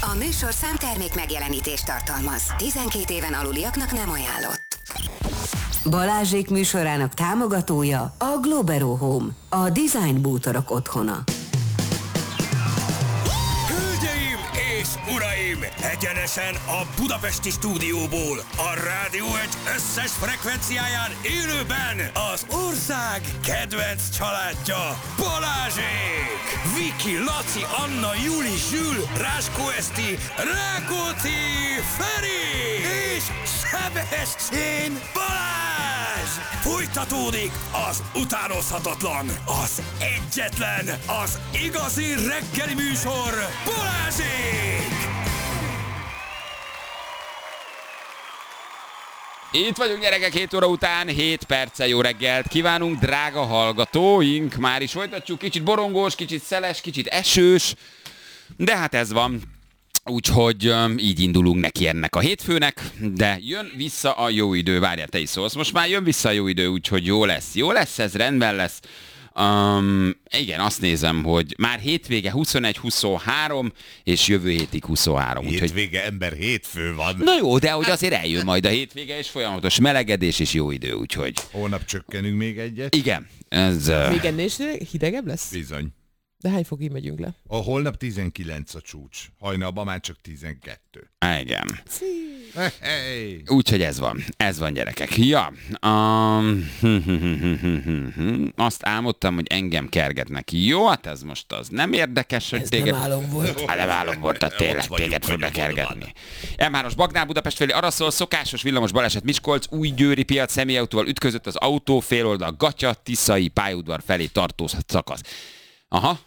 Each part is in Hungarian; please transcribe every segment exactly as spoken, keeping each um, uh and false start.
A műsorszám termék megjelenítést tartalmaz. tizenkét éven aluliaknak nem ajánlott. Balázsék műsorának támogatója a Globero Home, a design bútorok otthona. Hölgyeim és uraim, egyenesen a budapesti stúdióból, a Rádió egy összes frekvenciáján élőben az ország kedvenc családja, Balázsék! Viki, Laci, Anna, Juli, Zsül, Ráskó Eszti, Rákóczi, Feri és Sebestyén Balázs! Folytatódik az utánozhatatlan, az egyetlen, az igazi reggeli műsor, Balázsék! Itt vagyunk, gyerekek, hét óra után, hét perccel jó reggelt kívánunk, drága hallgatóink. Már is folytatjuk, kicsit borongós, kicsit szeles, kicsit esős, de hát ez van. Úgyhogy um, így indulunk neki ennek a hétfőnek, de jön vissza a jó idő. Várjál, te is szólsz. Most már jön vissza a jó idő, úgyhogy jó lesz. Jó lesz, ez rendben lesz. Um, igen, azt nézem, hogy már hétvége huszonegy huszonhárom, és jövő hétig huszonhárom. Hétvége, úgyhogy... ember, hétfő van. Na jó, de hogy azért eljön majd a hétvége, és folyamatos melegedés és jó idő, úgyhogy... Holnap csökkenünk még egyet. Igen, ez... Uh... Még ennél is hidegebb lesz? Bizony. De hány fokig megyünk le? A holnap tizenkilenc a csúcs. Hajnalban már csak tizenkettő. Igen. Hey. Úgyhogy ez van. Ez van, gyerekek. Ja. Um, azt álmodtam, hogy engem kergetnek. Jó, hát ez most az nem érdekes, hogy ez téged... nem álom volt. Hát nem álom volt, tehát tényleg téged fognak kergetni. em hármas Bagnál Budapest felé arra szól, szokásos villamos baleset Miskolc, Újgyőri piac személyautóval ütközött az autó, féloldal Gatya, Tiszai pályaudvar felé tartó szakasz. Aha,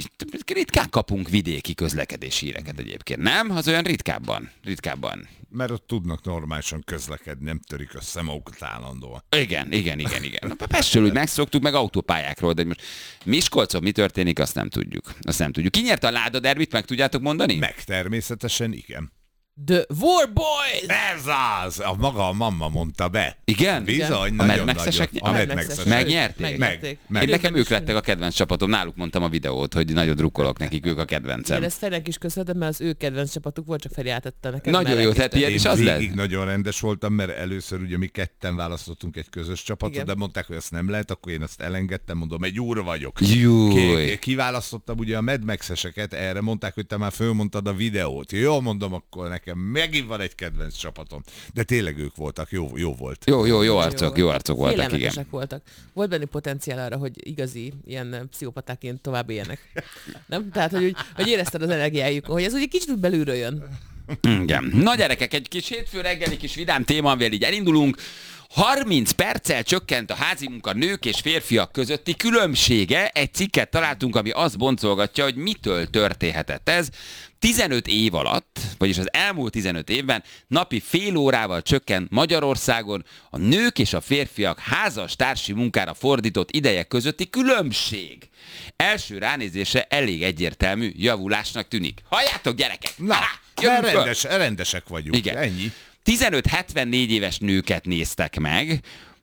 ritkán kapunk vidéki közlekedési híreket egyébként, nem? Az olyan ritkábban, ritkábban. Mert ott tudnak normálisan közlekedni, nem törik össze magukat állandóan. Igen, igen, igen, igen. A Pestről úgy megszoktuk, meg autópályákról, de most Miskolcon mi történik, azt nem tudjuk. Azt nem tudjuk. Ki nyerte a Láda derbit, meg tudjátok mondani? Meg természetesen igen. The War Boys! Ez az! A maga a mamma mondta be. Igen? Bizony, A nagyon Mad Max-esek nagyon. ny- A a Mad Mad Max-esek. Megnyerték? Meg, meg. Én nekem ők lettek a kedvenc csapatom, náluk mondtam a videót, hogy nagyon drukkolok nekik, ők a kedvencem. Igen, ezt Ferinek is köszönhetem, mert az ő kedvenc csapatuk volt, csak Feri átette nekem. Nagyon jó, tehát ilyen Én is az végig lesz. nagyon rendes voltam, mert először ugye mi ketten választottunk egy közös csapatot, Igen. de mondták, hogy ezt nem lehet, akkor én azt elengedtem, mondom, egy úr vagyok. Júj. Ki- Kiválasztottam ugye a Mad Max-eseket, erre mondták, hogy te már fölmondtad a videót. Jó, mondom, akkor nekem megint van egy kedvenc csapatom. De tényleg ők voltak, jó, jó volt. Jó, jó, jó arcok, jó arcok voltak, igen. Félelmetesek voltak. Volt benne potenciál arra, hogy igazi ilyen pszichopatáként tovább éljenek. Nem? Tehát, hogy, úgy, hogy érezted az energiájukon, hogy ez ugye kicsit belülről jön. Igen. Na gyerekek, egy kis hétfő reggeli kis vidám téma, amivel így elindulunk. harminc perccel csökkent a házi munka nők és férfiak közötti különbsége. Egy cikket találtunk, ami azt boncolgatja, hogy mitől történhetett ez. tizenöt év alatt, vagyis az elmúlt tizenöt évben napi fél órával csökkent Magyarországon a nők és a férfiak házas társi munkára fordított ideje közötti különbség. Első ránézésre elég egyértelmű javulásnak tűnik. Halljátok, gyerekek! Na, Há, mert jövünk föl! rendes, rendesek vagyunk. Igen. Ennyi. tizenöt-hetvennégy éves nőket néztek meg,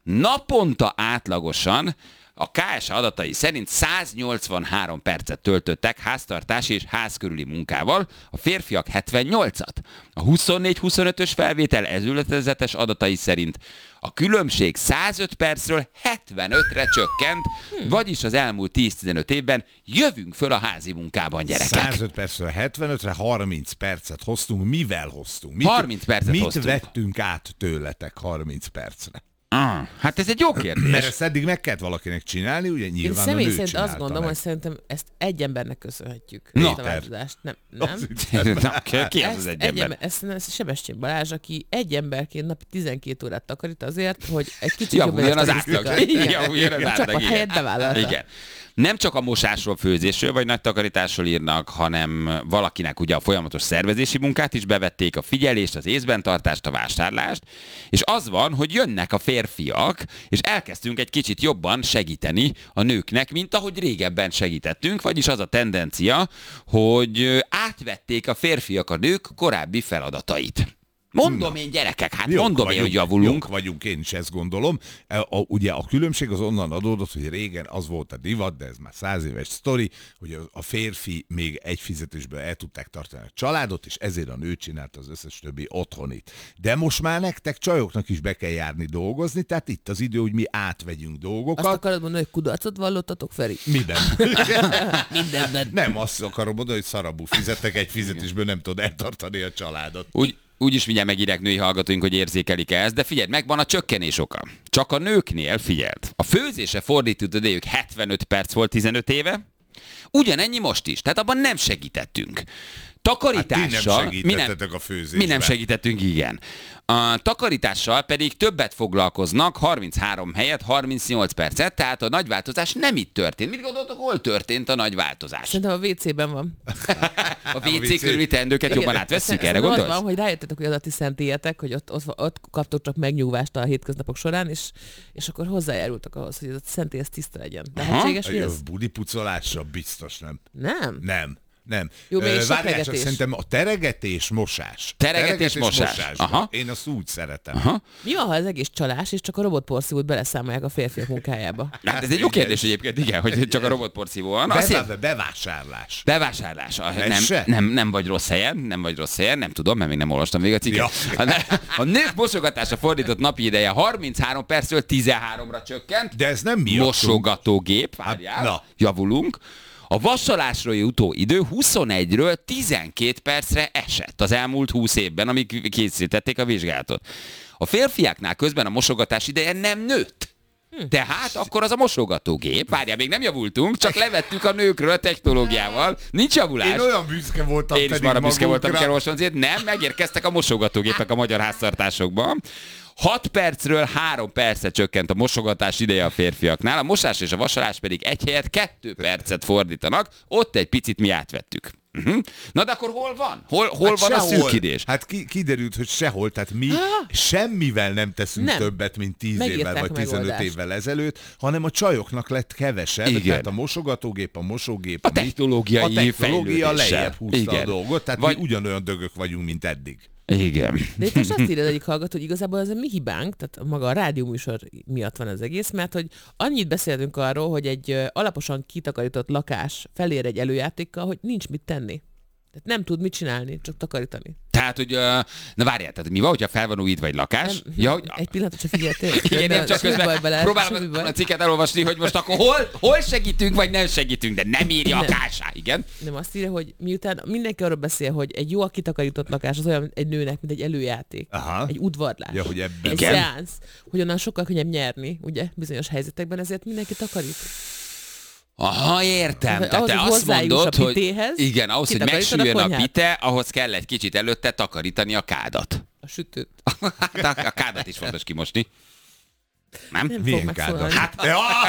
naponta átlagosan a ká es há adatai szerint száznyolcvanhárom percet töltöttek háztartási és házkörüli munkával, a férfiak hetvennyolcat. A huszonnégy-huszonötös felvétel ezületezetes adatai szerint a különbség százöt percről hetvenötre csökkent, vagyis az elmúlt tíz-tizenöt évben jövünk föl a házi munkában, gyerekek. százöt percről hetvenötre, harminc percet hoztunk. Mivel hoztunk? Mit, harminc percet mit hoztunk. vettünk át tőletek harminc percre? Ah, hát ez egy jó kérdés. Mert ezt eddig meg kellett valakinek csinálni, ugye Én nyilván a személy nő szerint azt csinálta gondolom, meg. hogy szerintem ezt egy embernek köszönhetjük. Na. Ezt a változást. Nem, nem? Na, ki az az Ezt egy egy ember? ember, ezt, ezt Sebestyén Balázs, aki egy emberként napi tizenkét órát takarít azért, hogy egy kicsit Javuljon az statisztika. átlag. Igen. Javuljon az A átlag, csapat igen. helyett bevállalta. Igen. Nem csak a mosásról, főzésről vagy nagy takarításról írnak, hanem valakinek ugye a folyamatos szervezési munkát is bevették, a figyelést, az észben tartást, a vásárlást, és az van, hogy jönnek a férfiak, és elkezdtünk egy kicsit jobban segíteni a nőknek, mint ahogy régebben segítettünk, vagyis az a tendencia, hogy átvették a férfiak a nők korábbi feladatait. Mondom én, gyerekek, hát Jók mondom vagyunk, én, hogy javulunk. Jók vagyunk, én is ezt gondolom. A, a, ugye a különbség az onnan adódott, hogy régen az volt a divat, de ez már száz éves sztori, hogy a, a férfi még egy fizetésből el tudták tartani a családot, és ezért a nő csinálta az összes többi otthonit. De most már nektek csajoknak is be kell járni dolgozni, tehát itt az idő, hogy mi átvegyünk dolgokat. Azt akarod mondani, hogy kudarcot vallottatok, Feri? Miben? Mindenben. Nem azt akarom mondani, hogy szarabú fizettek, egy fizetésből nem tud eltartani a családot. Úgy, úgyis mindjárt megírják női hallgatóink, hogy érzékelik ezt, de figyeld, megvan a csökkenés oka. Csak a nőknél, figyeld, a főzése fordított idejük hetvenöt perc volt tizenöt éve, ugyanennyi most is, tehát abban nem segítettünk. Takarítással... Hát ti nem segítettetek a főzésben. Mi nem segítettünk, igen. A takarítással pedig többet foglalkoznak, harminchárom helyett harmincnyolc percet, tehát a nagy változás nem itt történt. Mit gondoltok, hol történt a nagy változás? Szerintem a vé cében van. A vé cé körüli teendőket jobban átveszünk, erre Szerintem az gondolsz? van, hogy rájöttetek, hogy adati szentélyetek, hogy ott, ott, ott kaptok csak megnyugvást a hétköznapok során, és, és akkor hozzájárultak ahhoz, hogy az a szentély tiszta legyen. Lehetséges, hogy ez? Budi pucolásra biztos nem. Nem? Nem. Nem. Jó, még Ö, sok várjál, csak regetés. szerintem a teregetés, mosás. Teregetés, mosás. mosásban. Aha. Én azt úgy szeretem. Aha. Mi van, ha az egész csalás, és csak a robotporszívót beleszámolják a férfiak munkájába? Hát ez egy jó kérdés egyébként, igen, hogy csak a robotporszívó van. Azt Bevá- jelenti- bevásárlás. Bevásárlás. A- Ez Nem, se? nem, nem vagy rossz helyen, nem vagy rossz helyen, nem tudom, mert még nem olvastam végig a cikket. Ja. A, ne- a nők mosogatása fordított napi ideje harminchárom percről tizenháromra csökkent. De ez nem miattunk. Mosogatógép, várjál, na. javulunk. A vasalásra jutó idő huszonegyről tizenkét percre esett az elmúlt húsz évben, amíg készítették a vizsgálatot. A férfiáknál közben a mosogatás ideje nem nőtt. Tehát akkor az a mosogatógép, várjál, még nem javultunk, csak levettük a nőkről a technológiával. Nincs javulás. Én olyan büszke voltam Én is pedig marha büszke voltam, magunkra. kell most azért. Nem, megérkeztek a mosogatógépek a magyar háztartásokban. hat percről három percre csökkent a mosogatás ideje a férfiaknál, a mosás és a vasalás pedig egy helyet kettő percet fordítanak, ott egy picit mi átvettük. Uh-huh. Na de akkor hol van? Hol, hol Hát van a sehol. szűkidés? Hát ki, kiderült, hogy sehol, tehát mi semmivel nem teszünk Nem. többet, mint tíz Megírták évvel vagy a tizenöt megoldást. évvel ezelőtt, hanem a csajoknak lett kevesebb, Igen. tehát a mosogatógép, a mosógép, A mi- technológiai a technológia fejlődéssel. lejjebb húzta Igen. a dolgot, tehát Vagy- mi ugyanolyan dögök vagyunk, mint eddig. Igen. De itt most azt írja az egyik hallgató, hogy igazából ez a mi hibánk, tehát maga a rádióműsor miatt van az egész, mert hogy annyit beszélünk arról, hogy egy ö, alaposan kitakarított lakás felér egy előjátékkal, hogy nincs mit tenni. Tehát nem tud mit csinálni, csak takarítani. Tehát, hogy, uh, na várjál, tehát mi van, hogyha fel van újítva egy lakás? Nem, Ja, hogy, egy pillanatot csak figyeltél. igen, nem csak Semmi baj közben bele, próbálom semmi baj. a cikket elolvasni, hogy most akkor hol, hol segítünk, vagy nem segítünk, de nem írja a Nem. kásá, igen? Nem, azt írja, hogy miután mindenki arról beszél, hogy egy jól kitakarított lakás az olyan egy nőnek, mint egy előjáték. Aha. Egy udvarlás. Ja, hogy ebben- egy Igen. szeánsz, hogy onnan sokkal könnyebb nyerni, ugye, bizonyos helyzetekben, ezért mindenki takarít. Aha, értem. Tehát Tehát ahhoz, te hogy azt hozzájuss mondod, a hogy pitéhez, igen, ahhoz, hogy kitakarítod a megsüljön a konyhát. pite, ahhoz kell egy kicsit előtte takarítani a kádat. A sütőt. Hát a, a kádat is fontos kimosni. Nem? Nem Milyen fog kádat? megszólalni. Hát,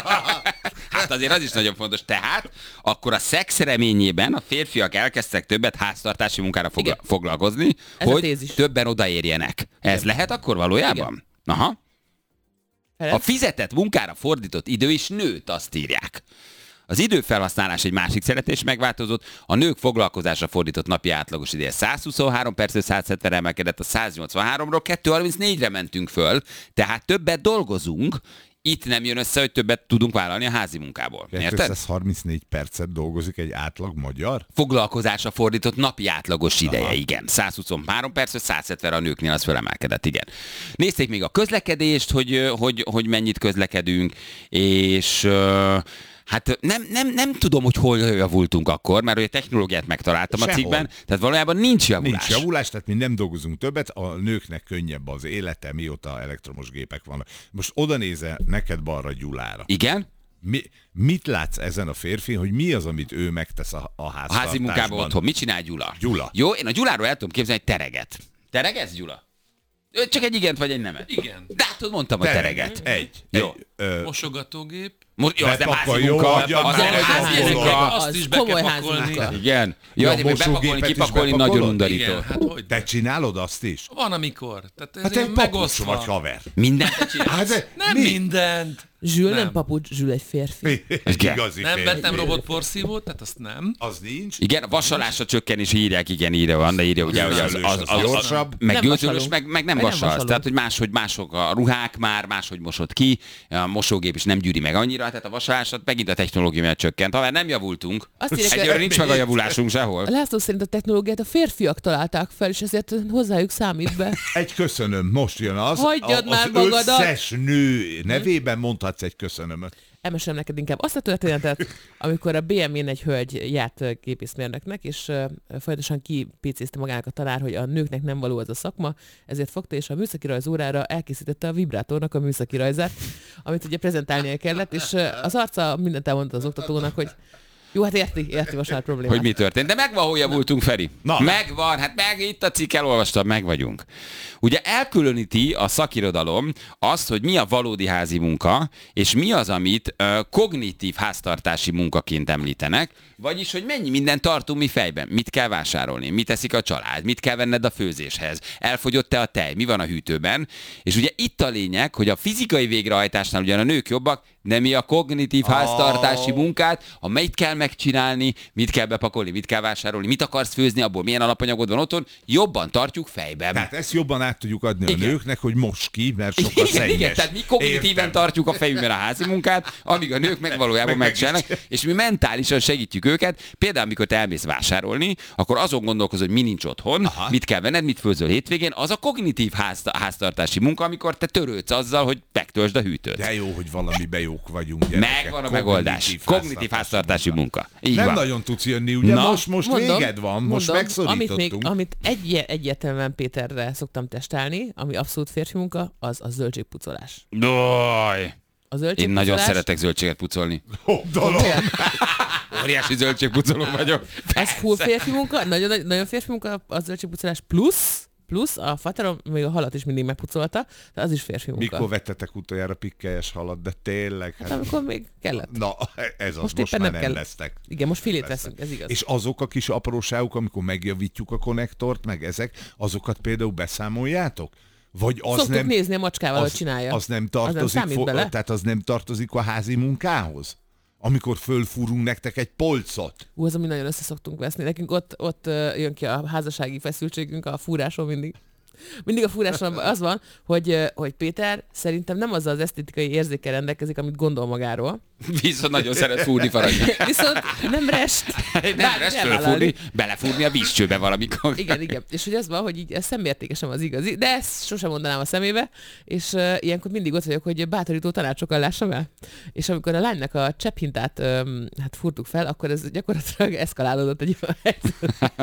hát azért az is nagyon fontos. Tehát akkor a szex reményében a férfiak elkezdtek többet háztartási munkára fogla- Igen. foglalkozni, Ez a hogy tézis. többen odaérjenek. Ez lehet akkor valójában? Igen. Aha. Ferenc? A fizetett munkára fordított idő is nőtt, azt írják. Az időfelhasználás egy másik szeretés megváltozott, a nők foglalkozásra fordított napi átlagos ideje százhuszonhárom percről százhetvenre emelkedett, a száznyolcvanháromról kétszázharmincnégyre mentünk föl, tehát többet dolgozunk, itt nem jön össze, hogy többet tudunk vállalni a házi munkából. Érted? kétszázharmincnégy percet dolgozik egy átlag magyar? Foglalkozásra fordított napi átlagos ideje, aha, igen. százhuszonhárom percről százhetvenre a nőknél az fölemelkedett, igen. Nézték még a közlekedést, hogy, hogy, hogy mennyit közlekedünk, és hát nem, nem, nem tudom, hogy hol javultunk akkor, mert hogy a technológiát megtaláltam Sehol. a cikkben, tehát valójában nincs javulás. Nincs javulás, tehát mi nem dolgozunk többet, a nőknek könnyebb az élete, mióta elektromos gépek vannak. Most oda nézel neked balra Gyulára. Igen? Mi, mit látsz ezen a férfi, hogy mi az, amit ő megtesz a, a A háztartásban? házi munkában otthon. Mit csinál Gyula? Gyula. Jó, én a Gyuláról el tudom képzelni, hogy tereget. Teregetsz, Gyula? Ö, Csak egy igent vagy egy nemet? Igen. De hát tudod, mondtam, hogy tereget. Egy. Jó. Egy, ö, Mosogatógép. Most, jó, az nem Bepakol, házi jó, munka. adjad Az meg, nem házi házi munka. munka. Azt Az is be komoly kell házi pakolni. munka. Igen. Jó, Ja, egyébként mosógépet bepakolni, is kipakolni bepakolod? nagyon undorító. Igen, hát hogy? te csinálod azt is? Van amikor. Tehát ez Hát ilyen egy papucs megosztva. vagy haver. Mindent te csinálsz. Hát de Nem mi? mindent. Zsül nem, Nem. nem papucs, Zsül egy férfi. Egy igazi Nem férfi. vettem robotporszívót, tehát azt nem. Az nincs. Igen, a vasalásra csökkenés írják, igen, írja van, de írja ugye, hogy az, az, az, az, gyorsabb. meg Nem gőzölös, vasalunk. meg, meg nem Meg nem vasalsz. vasalunk. Tehát, hogy máshogy mások a ruhák már, máshogy mosod ki, a mosógép is nem gyűri meg annyira, tehát a vasalásat megint a technológia miatt csökkent. Ha már nem javultunk, Azt írják, egyelőre hogy- nincs meg a javulásunk sehol. László szerint a technológiát a férfiak találták fel, és ezért hozzájuk számít be. Egy köszönöm, most jön az. Hagyjad a, már az magadat. összes nő nevében mondhatsz egy köszönömöt. Elmesélem neked inkább azt a történetet, amikor a bé em wén egy hölgy járt ö, gépészmérnöknek, és uh, folyamatosan kipécézte magának a tanár, hogy a nőknek nem való ez a szakma, ezért fogta, és a műszaki rajzórára elkészítette a vibrátornak a műszaki rajzát, amit ugye prezentálnia kellett, és uh, az arca mindent elmondta az oktatónak, hogy jó, hát érti, érti most már a problémát. Hogy mi történt. De megvan, hol javultunk, Feri. Na. Megvan, hát meg itt a cikk, elolvastam, meg vagyunk. Ugye elkülöníti a szakirodalom azt, hogy mi a valódi házi munka, és mi az, amit uh, kognitív háztartási munkaként említenek, vagyis, hogy mennyi mindent tartunk mi fejben. Mit kell vásárolni, mit teszik a család, mit kell venned a főzéshez, elfogyott-e a tej, mi van a hűtőben. És ugye itt a lényeg, hogy a fizikai végrehajtásnál ugyan a nők jobbak, de mi a kognitív háztartási munkát, a mit kell megcsinálni, mit kell bepakolni, mit kell vásárolni, mit akarsz főzni abból, milyen alapanyagod van otthon, jobban tartjuk fejben. Tehát ezt jobban át tudjuk adni Igen. a nőknek, hogy most ki, mert sokkal Igen, szennyes. igen, tehát mi kognitíven Értem. tartjuk a fejünkben a házi munkát, amíg a nők meg valójában Meg meg megcsinálnak, és mi mentálisan segítjük őket. Például, amikor te elmész vásárolni, akkor azon gondolkozol, hogy mi nincs otthon, Aha. mit kell venned, mit főzöl hétvégén, az a kognitív ház, háztartási munka, amikor te törődsz azzal, hogy megtöltsd a hűtőt. De jó, hogy valamiben jók vagyunk, gyerekek. Megvan a megoldás. Kognitív háztartási munka. Így Nem van. nagyon tudsz jönni, ugye? Na, most most véged van, most mondom, megszorítottunk. Amit, még, amit egy, egyértelműen Péterre szoktam testálni, ami abszolút férfi munka, az a zöldségpucolás. Doj. A Én zöldségpucolás... nagyon szeretek zöldséget pucolni. Ó, dolog. Óriási zöldségpucoló vagyok. Ez full férfi munka, nagyon, nagyon férfi munka a zöldségpucolás, plusz, plusz a faterom még a halat is mindig megpucolta, de az is férfi munka. Mikor vettetek utoljára pikkelyes halat, de tényleg? Hát amikor még kellett. Na, ez az, Most most, éppen már nem nem kell. lesztek. Igen, most filét veszünk, ez igaz. És azok a kis apróságok, amikor megjavítjuk a konnektort, meg ezek, azokat például beszámoljátok? Vagy az Szoktuk nem, nézni a macskával, hogy az, csinálja. az nem Az nem tartozik, számít fo- bele? tehát az nem tartozik a házi munkához? Amikor fölfúrunk nektek egy polcot. Ú, az, ami nagyon össze szoktunk veszni. Nekünk ott, ott ö, jön ki a házassági feszültségünk a fúráson mindig. Mindig a fúráson az van, hogy, ö, hogy Péter szerintem nem azzal az esztétikai érzékkel rendelkezik, amit gondol magáról. Viszont nagyon szeret fúrni faragni. Viszont nem rest. Nem Bár lesz kell fölfúrni, vállalni. belefúrni a vízcsőbe valamikor. Igen, igen. És hogy ez van, hogy így ez szemértékesen az igazi, de ezt sosem mondanám a szemébe, és uh, ilyenkor mindig ott vagyok, hogy bátorító tanácsokkal lássam el. És amikor a lánynak a csepphintát um, hát furtuk fel, akkor ez gyakorlatilag eszkalálódott egy olyan helyzet,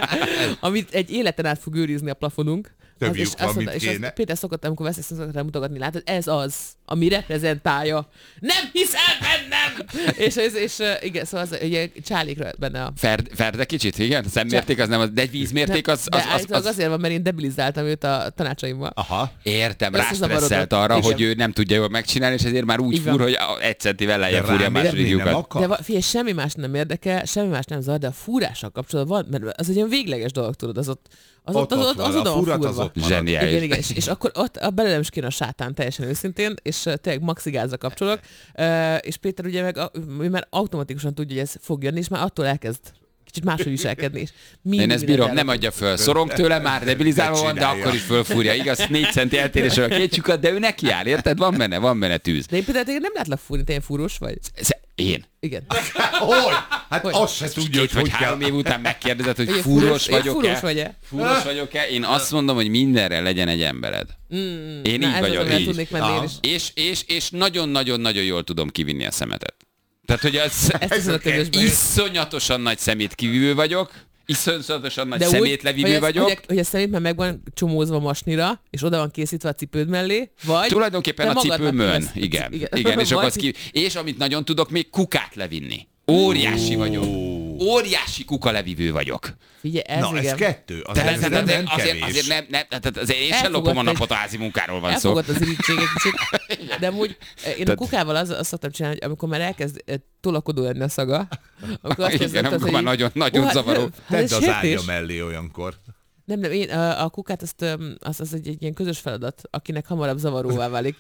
amit egy életen át fog őrizni a plafonunk. Több Az- és lyuk van, azt mondta- mint és azt kéne. Péter szokott, amikor vesz, ezt szokott rá mutogatni, látod, ez az, ami reprezentálja. Nem hiszel bennem! és, és, és uh, igen, szóval az, ugye csálékra benne a Ferd, ferde kicsit, igen? A szemmérték az nem, az, de egy vízmérték az... de az, az, állítólag az azért van, mert én debilizáltam őt a tanácsaimmal. Aha. értem, Összezavarodott. rástresszelt arra, Igen. hogy ő nem tudja jól megcsinálni, és ezért már úgy Így van. fúr, hogy a- egy centivel lejjebb fúrja a rámérni második nem lyukat. akar? De va- figyelj, semmi más nem érdekel, semmi más nem zavar, de a fúrással kapcsolatban van, mert az egy olyan végleges dolog, tudod, az ott, az Ott, ott, az ott ott, van, az a oda van furat az fúrva. ott marad. Zseniális. Igen, igen, és, és akkor ott a bele nem is kéne a sátán, teljesen őszintén, és uh, tényleg maxi gázra kapcsolok, uh, és Péter ugye meg a, ő már automatikusan tudja, hogy ez fog jönni, és már attól elkezd kicsit máshogy viselkedni. És mindig Én ezt mindent bírom, nem elrakok. adja föl. Szorong tőle, már debilizálva van, de Csinálja. akkor is fölfúrja. Igaz, négy centi eltérésre a két lyukat, de ő neki áll, érted? Van benne, van benne tűz. De én például téged nem látlak fúrni, te ilyen fúrós vagy. Sze- Én. Igen. Hogy? Hát Hogy? azt se tudja, hogy Két vagy hogy három kell. év után megkérdezed, hogy Ugye, fúros fúrós vagyok-e? vagy-e? Fúros vagyok-e? Én azt mondom, hogy mindenre legyen egy embered. Mm, Én na, így ez vagyok, az, amivel így. tudnék menni én Aha. is. És, és, és nagyon-nagyon-nagyon jól tudom kivinni a szemetet. Tehát, hogy az Ezt hiszem a közösben. iszonyatosan nagy szemétkivívő vagyok, iszonyatosan nagy De úgy, szemétlevívő hogy ez- vagyok. Hogy, hogy a szemét már meg van csomózva masnira, és oda van készítve a cipőd mellé, vagy... Tulajdonképpen te a magadnak cipőmön. vesz- Igen. igen. Igen, és akkor Vagy- az ki... És amit nagyon tudok, még kukát levinni. Óriási vagyok. Óriási kukalevívő vagyok. Figyelj, ez Na, igen. ez kettő. Az Tehát ez ez nem, azért, nem azért, kevés. azért nem, nem, tehát azért én sem Elfogott lopom a egy- napot, a házi munkáról van szó. Elfogott az irítség egy kicsit. De amúgy eh, én a kukával az, azt szoktam csinálni, hogy amikor már elkezd eh, tolakodó lenni a szaga, akkor azt Igen, érzem, amikor hogy már így- nagyon- nagyon Ó, hát, zavaró. Hát Tedd ez az ágya sértés. mellé olyankor. Nem, nem, én a, a kukát azt, öm, az, az egy, egy ilyen közös feladat, akinek hamarabb zavaróvá válik.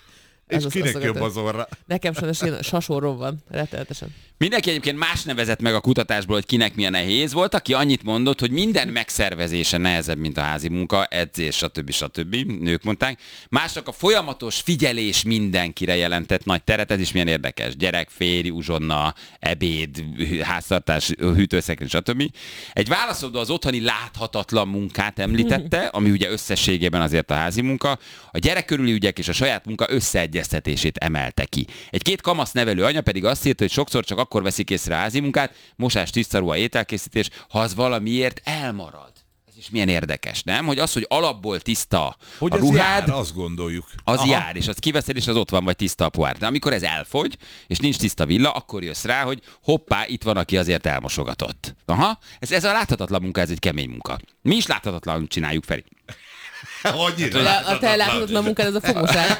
És kinek jobb az orra? Nekem sajnos ilyen sasorrom van, rettenetesen. Mindenki egyébként más nevezett meg a kutatásból, hogy kinek milyen nehéz volt, aki annyit mondott, hogy minden megszervezése nehezebb, mint a házi munka, edzés, stb. stb. Nők mondták. Mások a folyamatos figyelés mindenkire jelentett nagy teret, ez is milyen érdekes. Gyerek, férj, uzsonna, ebéd, háztartás, hűtőszekrény, stb. Egy válaszadó az otthoni láthatatlan munkát említette, ami ugye összességében azért a házi munka, a gyerek körüli ügyek és a saját munka összeegyeztetését emelte ki. Egy két kamasz nevelő anya pedig azt írta, hogy sokszor csak akkor veszik észre a házi munkát, mosás, tiszta ruha, ételkészítés, ha az valamiért elmarad. Ez is milyen érdekes, nem? Hogy az, hogy alapból tiszta hogy a ruhád, jár, azt gondoljuk. az Aha. jár, és azt kiveszed, és az ott van, vagy tiszta a pohár. De amikor ez elfogy, és nincs tiszta villa, akkor jössz rá, hogy hoppá, itt van, aki azért elmosogatott. Aha, ez, ez a láthatatlan munka, ez egy kemény munka. Mi is láthatatlanul csináljuk, Feri. Annyira De a te láthatatlan munkád, ez a fogóság.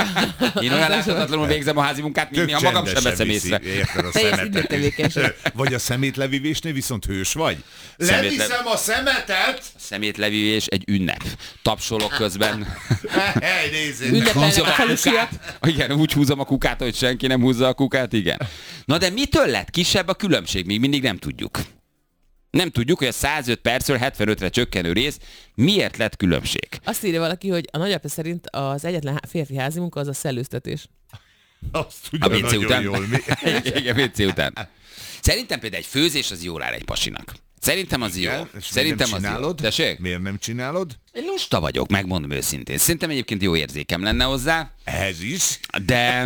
Én olyan láthatatlanul végzem a házi munkát, mint néha magam sem veszem észre. Érted a Teljes szemetet. időtevékenység. Vagy a szemétlevívésnél viszont hős vagy? Szemétle- Leviszem a szemetet! A szemétlevívés egy ünnep. Tapsolok közben. Hely, nézzétek! Ünnepelnek Húzom a a falusiak. kukát. Igen, úgy húzom a kukát, hogy senki nem húzza a kukát, igen. Na de mitől lett kisebb a különbség? Még mindig nem tudjuk. Nem tudjuk, hogy a százöt percről hetvenötre csökkenő rész miért lett különbség. Azt írja valaki, hogy a nagyapja szerint az egyetlen há- férfi házi munka az a szellőztetés. Azt A tudja vé cé nagyon után. jól mi. Igen, vé cé után. Szerintem például egy főzés az jól áll egy pasinak. Szerintem az jó. Igen, és Szerintem miért az nem jó. csinálod? Tessék? Miért nem csinálod? Én lusta vagyok, megmondom őszintén. Szerintem egyébként jó érzékem lenne hozzá, Ez is. de...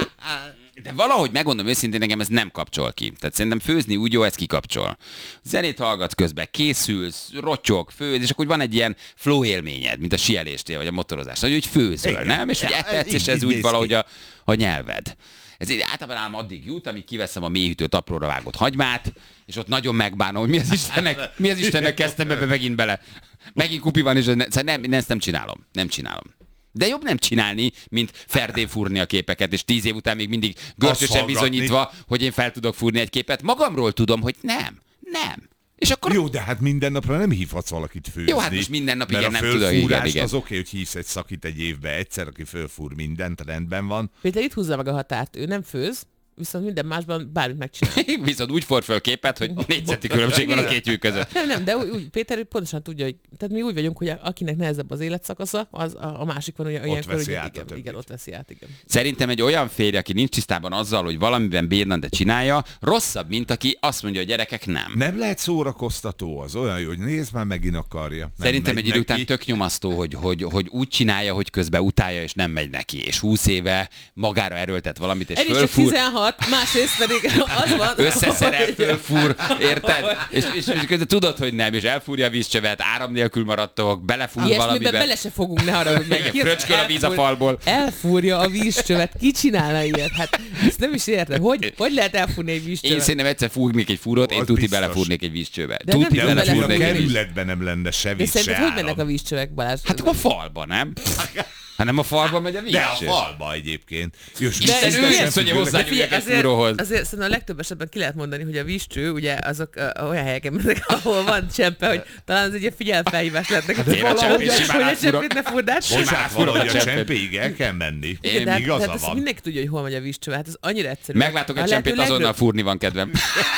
De valahogy megmondom őszintén, nekem ez nem kapcsol ki. Tehát szerintem főzni úgy jó, ez kikapcsol. Zenét hallgatsz közben, készülsz, rotyog, főz, és akkor van egy ilyen flow élményed, mint a síeléstél, vagy a motorozás. Hogy úgy főzöl, Igen. nem? És hogy Ja, etetsz, és így- ez így úgy néz valahogy ki. a, a nyelved. Ez így általában ám addig jut, amíg kiveszem a mélyhűtőt apróra vágott hagymát, és ott nagyon megbánom, hogy mi az Istennek, mi az Istennek kezdtem ebbe megint bele. Megint kupi van, és ez ne, szóval nem, ezt nem csinálom. Nem csinálom. De jobb nem csinálni, mint ferdén fúrni a képeket, és tíz év után még mindig görcsösen hallgatni. bizonyítva, hogy én fel tudok fúrni egy képet. Magamról tudom, hogy nem. Nem. És akkor... Jó, de hát minden napra nem hívhatsz valakit főzni. Jó, hát most minden nap mert igen, a nem tudok, fölfúrást igen, igen. az oké, hogy hívsz egy szakit egy évbe egyszer, aki fölfúr mindent, rendben van. Péter itt húzza meg a határt, ő nem főz, viszont minden másban bármit megcsinál. Viszont úgy for föl képet, hogy négy centi különbség van a két lyuk között. Nem, nem, de úgy, úgy, Péter pontosan tudja, hogy tehát mi úgy vagyunk, hogy akinek nehezebb az életszakasza, az a, a másik van olyan ilyenkor, veszi hogy át a igen, többit. igen, ott veszi át, igen. Szerintem egy olyan férj, aki nincs tisztában azzal, hogy valamiben bírna, de csinálja, rosszabb, mint aki azt mondja, hogy gyerekek nem. Nem lehet szórakoztató az, olyan jó, hogy nézd már, megint akarja. Nem Szerintem megy egy idő után neki. tök nyomasztó, hogy, hogy, hogy úgy csinálja, hogy közben utálja, és nem megy neki. És húsz éve magára erőltet valamit, és Ez is csak fölfúr, tizenhat, másrészt pedig az van, összeszerel, hogy- fölfúr, érted? És, és, és közben tudod, hogy nem, és elfúrja a vízcsövet, áram nélkül maradtok, belefúr Ilyesmiben valamiben. bele se fogunk, ne haragudj meg. Igen, fröcsköl a víz a Elfúr- falból. Elfúrja a vízcsövet. Ki csinálna ilyet? Hát ezt nem is értem. Hogy, hogy lehet elfúrni egy Én vízcsövet? szerintem egyszer fúrnék egy fúrót, én Az tuti biztos. belefúrnék egy vízcsőbe. De nem Tuti tudom De a belefúrnék egy víz... kerületben nem lenne se De víz, se szerinted hogy mennek a áram. vízcsövek, Balázs? Hát a falba, nem? Hanem a falba megy a De a vízcső. falba egyébként. Jó, és De úgy ő nem ilyen szörnyű függőleg- hozzá- De figyelj, egy azért, fúróhoz. azért szerintem a legtöbb esetben ki lehet mondani, hogy a vízcső, ugye azok uh, olyan helyeken mennek, ahol van csempe, hogy talán ez egy ilyen figyelfelhívás lett neked. én a csempét hogy simán hogy a átfúrok. csempét ne furd át. Simán Bocsánat, átfúrok a valahogy a csempét. csempéig el kell menni. Én De hát- Igaza tehát ezt van. mindenki tudja, hogy hol megy a vízcső, hát ez annyira egyszerű. Meglátok egy A csempét, lehető azonnal legnagyobb- fúrni van kedvem.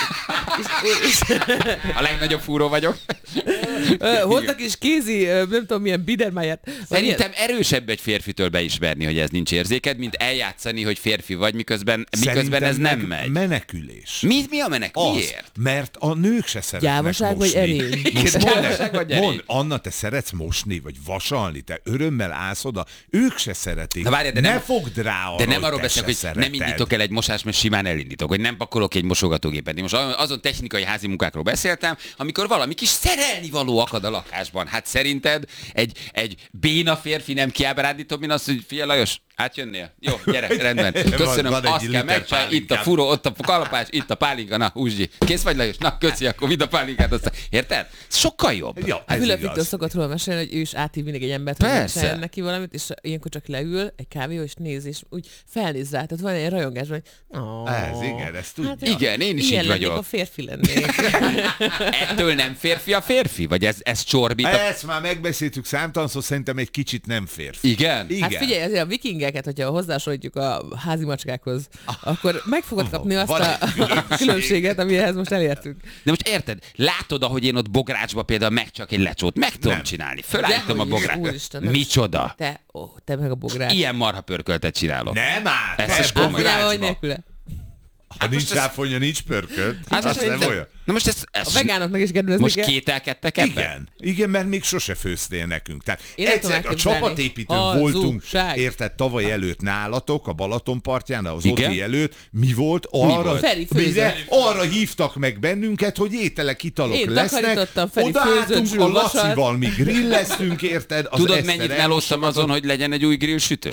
és- és- A legnagyobb fúró vagyok. Ö, Hoztak is kézi, ö, nem tudom milyen Biedermeiert. Szerintem erősebb egy férfitől beismerni, hogy ez nincs érzéked, mint eljátszani, hogy férfi vagy, miközben, miközben ez nem meg megy. menekülés. Mi, mi a menek? Az, Miért? mert a nők se szeretnek Gyávaság mosni. vagy erény? Most Gyávaság vagy mondd, erény? mondd, Anna, te szeretsz mosni, vagy vasalni, te örömmel állsz oda, ők se szeretik. Na várjál, de ne nem- fogd rá arra, De nem hogy arról te beszélek, se hogy nem szereted. indítok el egy mosást, mert simán elindítok, hogy nem pakolok egy mosogatógépet. Én most azon technikai házi munkákról beszéltem, amikor valami kis szerelni való akad a lakásban. Hát szerinted egy, egy béna férfi nem kiábrándítóbb, mint az, hogy figyelj Lajos, átjönnél? Jó, gyere, rendben. Köszönöm, Van egy azt kell liter megcsinálni, itt a pálinkám. furó, ott a kalapás, itt a pálinka, na húzsi. Kész vagy Lajos? Na, köszi, akkor vidd a pálinkát, aztán. Érted? Sokkal jobb. Ja, Hát ez Fülöp igaz. Viktor szokott róla mesélni, hogy ő is áthív mindig egy embert, hogy Persze. megcsináljon neki valamit, és ilyenkor csak leül egy kávéhoz, és néz, és úgy felnéz rá. Tehát van egy rajongás, hogy oh, Ez igen, ezt tudja. hát, Igen, én is ilyen így lennék, vagyok. a férfi lennék. Ettől nem férfi a férfi? Vagy ez, ez csorbít? A... Ezt már megbeszéltük számtalanszor, szerintem egy kicsit nem férfi. Igen? Igen. Hát figyelj, azért a vikingek betegeket, hogyha hozzásolítjuk a házi macskákhoz, akkor meg fogod kapni azt Van a, egy a különbséget, amihez most elértünk. De most érted? Látod, ahogy én ott bográcsba például meg csak egy lecsót meg tudom Nem. csinálni. Fölállítom a Dehogy, bográcsot. úristen, nem. Micsoda? Te, ó, te meg a bogrács. Ilyen marha pörköltet csinálok. Nem át! Ez nem, is komoly. Áfonyával vagy bográcsba. nélküle? Ha nincs ráfonya, nincs pörkölt. Hát Az most nem ez- olyan. Na most ez, ez A vegánoknak is kedvezni most kell. kételkedtek ebben? Igen, igen, mert még sose főztél nekünk. Tehát Én nem tudom egyszer a elképzelni. csapatépítőn Hazugság. voltunk, érted, tavaly előtt nálatok, a Balaton partján, az Igen? Oti előtt. Mi volt? Arra, volt? Feri főzött. mire, arra hívtak meg bennünket, hogy ételek, italok Én lesznek. takarítottam, Feri Odaálltunk főzött, a Zsül vasalt. Lacival, mi grilleztünk, érted? Az Tudod, Eszter mennyit elmosogatott. melóztam azon, hogy legyen egy új grillsütő?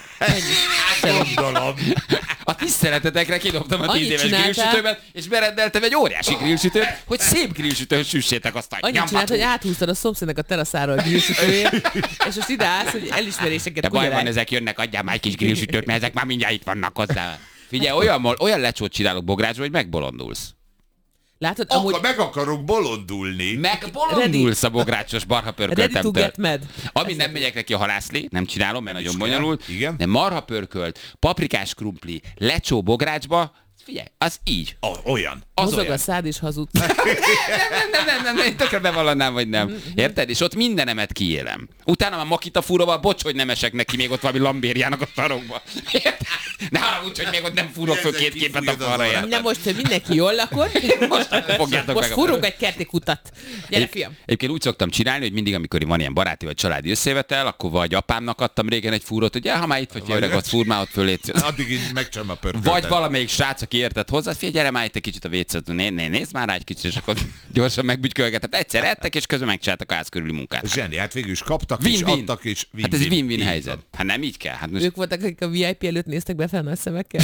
Gondolom. A tiszteletetekre kidobtam a Annyit tíz éves csináltál- grillsütőben, és berendeltem egy óriási grillsütőt, hogy szép grillsütőn süssétek azt a Annyit csinált, hogy áthúztad a szomszédnek a teraszáról a grillsütőjét, és most ide állsz, hogy elismeréseket De baj van, kugyarálj. ezek jönnek, adjál már egy kis grillsütőt, mert ezek már mindjárt itt vannak hozzá. Figyelj, olyan, olyan lecsót csinálok bográcsba, hogy megbolondulsz. Látod, Akkor amúgy meg akarok bolondulni. Megbolondulsz a bográcsos barha ready to pörköltemtől. get mad. Ami nem megyek neki a halászlé, nem csinálom, mert nagyon csinál. bonyolult. Igen. De marha pörkölt, paprikás krumpli, lecsó bográcsba, figyelj, az így. A, olyan. Az Mozog olyan. a szád és hazudsz. Nem, nem, nem, nem, nem, én tökre bevallanám, vagy nem. Érted? És ott mindenemet kiélem. Utána már makita fúróval, bocs, hogy nem esek neki még ott valami lambériának a sarokba. Érted? Ne haragudj, hogy még ott nem fúrok föl két képet a falra, érted? Na most, hogy mindenki jól lakol, Most fogjátok most meg a fúrunk egy kerti kutat. Gyere, Egy- fiam. Egyébként úgy szoktam csinálni, hogy mindig, amikor van ilyen baráti vagy családi összejövetel, akkor vagy apámnak adtam régen egy fúrót, hogy ja, ha már itt vagy, öreg, ott fúr már ott fölé. Addig így megcsinálom a pörköltet. Vagy valamelyik srác, aki értett hozzá, figyelj, gyere már itt egy kicsit a vécet, né, né, nézd már rá egy kicsit, és akkor gyorsan megbügykölgetett. Egyszer ettek, és közben megcsináltak a ház körüli munkát. Zseni, hát végül is kaptak és Win-win. adtak és Hát ez egy win-win Így helyzet. van. Hát nem így kell. Hát most Ők voltak, akik a vé i pé előtt néztek be fel nagy szemekkel.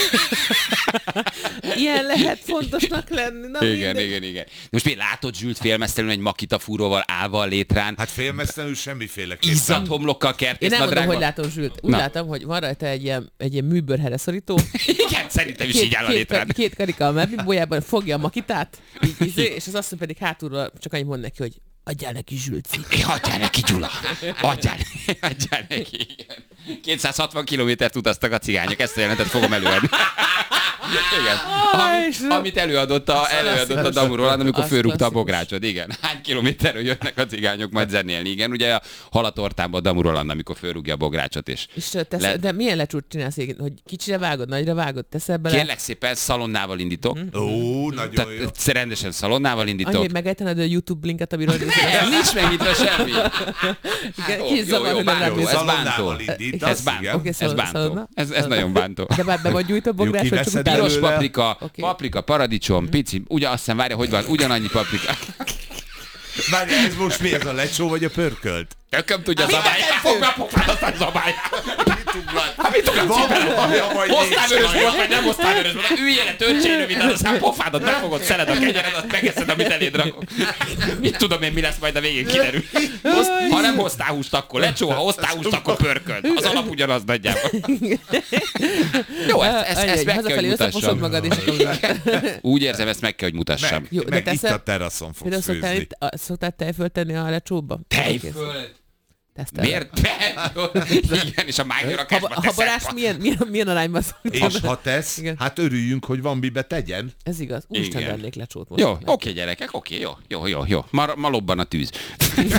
Ilyen lehet fontosnak lenni. Na, igen, mindegy. igen, igen. Most még látod Zsült félmeztelenül egy makita fúróval állva a létrán, Hát félmeztelenül semmiféleképpen. izzat homlokkal Én kertész nem mondom, hogy nadrágban. látom, Zsült. Úgy Na. látom, hogy van rajta egy ilyen, egy ilyen műbőrhere szorító. Igen, szerintem is így áll a két, létrán. két karika a mebibójában fogja a makitát, így, így, és az asszony pedig hátulról csak annyit mond neki, hogy adjál neki Zsülci. Adjál neki, Gyula! Adjál, adjál neki, igen. kétszázhatvan kilométert utaztak a cigányok, ezt a jelentet fogom előadni. Igen. Am, amit előadott a, előadott a Damu Roland, amikor Az fölrúgta a klasszikus. bográcsot, igen. Hány kilométerről jönnek a cigányok majd zenélni, igen. Ugye a halatortában a Damu Roland, amikor fölrúgja a bográcsot, és És tesz, Le- de milyen lecsút csinálsz, igen? Hogy kicsire vágod, nagyra vágod, teszel bele? kérlek szépen szalonnával indítok. Ó, nagyon jó. Tehát rendesen szalonnával Annyi, indítok. hogy megejtened a YouTube linket, amiről Nem, nincs megnyitva semmi. Igen, Jó, kis zavar, jó, hogy nem bántó, látod. ez bántó. Szalonnával indítasz, Ez bántó, igen. Oké, ez szalonna, bántó. szalonna. Ez, ez nagyon bántó. De be, be vagy gyújt a bográs, vagy csak kiveszed utána? Piros belőle. paprika, Oké. paprika, paradicsom, pici, ugyan azt hiszem, várja, hogy van, ugyanannyi paprika. Várj, ez most mi, ez a lecsó vagy a pörkölt? Tököm tudja zabálni. Fogd be a pofád, aztán zabálj. Hát mit tudod Van csinálni? valami, vagy Hoztál nincs vörös baj. bort, vagy nem hoztál vörös bort? Üljél le, töltsél röviden, aztán pofádat megfogod, szeled a kenyered, azt megeszed, amit eléd rakok. Mit tudom én, mi lesz majd a végén kiderül. Hoz, ha nem hoztál húst, akkor lecsó, ha hoztál húst, akkor pörkölt. Az alap ugyanaz nagyjából. Jó, ezt, ezt, ezt meg kell, Hazafelé hogy összeposod mutassam. magad, és akkor Úgy érzem, ezt meg kell, hogy mutassam. Meg, Jó, de meg itt teszed- a teraszon például fogsz szoktál, főzni. itt- a- szoktál tejfölt tenni a lecsóba? Tejföld? Tesztel. Miért? Be- Igen, és a Ha, májnyőrakásba ha barás teszed. milyen, milyen, milyen arányban szoktam? És ha tesz, Igen. hát örüljünk, hogy van mibe tegyen. Ez igaz. Úristen, Igen. vennék lecsót most. Jó, oké gyerekek, oké, jó, jó, jó, jó. Ma, ma lobban a tűz.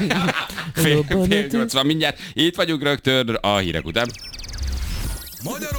fél, Lobban a fél tűz. nyolcvan mindjárt. Itt vagyunk rögtön a hírek után. Magyar